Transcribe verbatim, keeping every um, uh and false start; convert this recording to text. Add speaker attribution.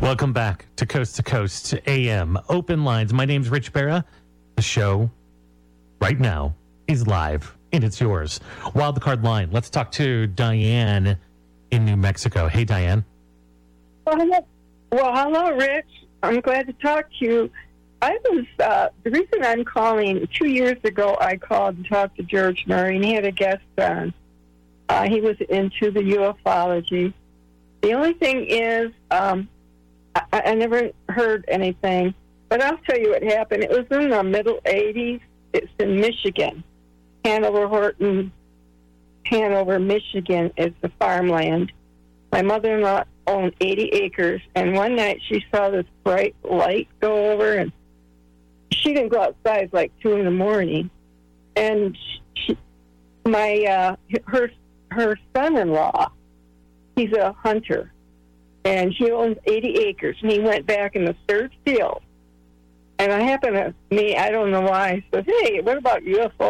Speaker 1: Welcome back to Coast to Coast A M Open Lines. My name's Rich Barra. The show right now is live, and it's yours. Wildcard line. Let's talk to Diane in New Mexico. Hey, Diane.
Speaker 2: Well, hello, well, hello, Rich. I'm glad to talk to you. I was, uh, the reason I'm calling, two years ago I called and talked to George Murray, and he had a guest on. Uh, he was into the ufology. The only thing is, um, I, I never heard anything, but I'll tell you what happened. It was in the middle eighties. It's in Michigan. Hanover Horton, Hanover, Michigan is the farmland. My mother-in-law owned eighty acres, and one night she saw this bright light go over, and she didn't go outside like two in the morning. And she, my uh, her her son-in-law, he's a hunter, and he owns eighty acres, and he went back in the third field. And I happened to me, I don't know why, I said, hey, what about U F Os?